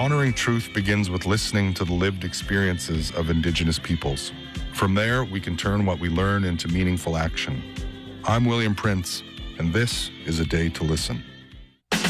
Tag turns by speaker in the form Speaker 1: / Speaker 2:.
Speaker 1: Honoring truth begins with listening to the lived experiences of Indigenous peoples. From there, we can turn what we learn into meaningful action. I'm William Prince, and this is A Day to Listen.